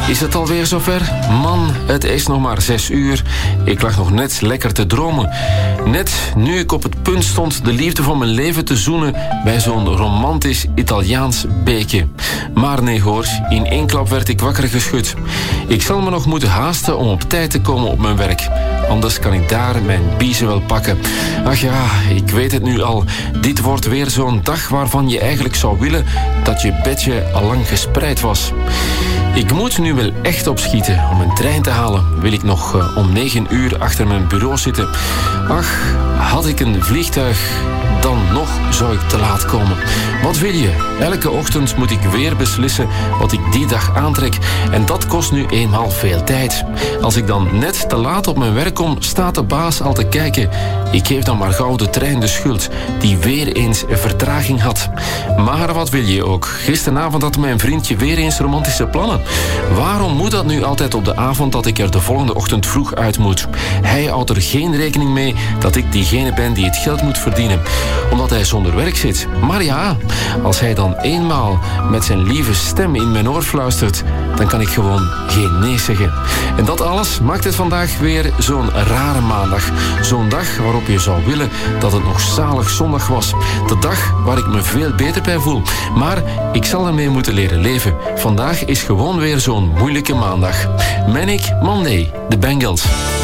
Is het alweer zover? Man, het is nog maar 6 uur. Ik lag nog net lekker te dromen. Net nu ik op het punt stond de liefde van mijn leven te zoenen bij zo'n romantisch Italiaans beekje. Maar nee hoor, in één klap werd ik wakker geschud. Ik zal me nog moeten haasten om op tijd te komen op mijn werk. Anders kan ik daar mijn biezen wel pakken. Ach ja, ik weet het nu al. Dit wordt weer zo'n dag waarvan je eigenlijk zou willen dat je bedje al lang gespreid was. Ik moet nu wel echt opschieten. Om een trein te halen wil ik nog om 9 uur achter mijn bureau zitten. Ach, had ik een vliegtuig, dan nog zou ik te laat komen. Wat wil je? Elke ochtend moet ik weer beslissen wat ik die dag aantrek. En dat kost nu eenmaal veel tijd. Als ik dan net te laat op mijn werk kom, staat de baas al te kijken. Ik geef dan maar gauw de trein de schuld, die weer eens een vertraging had. Maar wat wil je ook? Gisteravond had mijn vriendje weer eens romantische plannen. Waarom moet dat nu altijd op de avond dat ik er de volgende ochtend vroeg uit moet? Hij houdt er geen rekening mee dat ik diegene ben die het geld moet verdienen, omdat hij zonder werk zit. Maar ja, als hij dan eenmaal met zijn lieve stem in mijn oor fluistert, dan kan ik gewoon geen nee zeggen. En dat alles maakt het vandaag weer zo'n rare maandag. Zo'n dag waarop je zou willen dat het nog zalig zondag was. De dag waar ik me veel beter bij voel. Maar ik zal ermee moeten leren leven. Vandaag is gewoon weer zo'n moeilijke maandag. Manic Monday, de Bengals.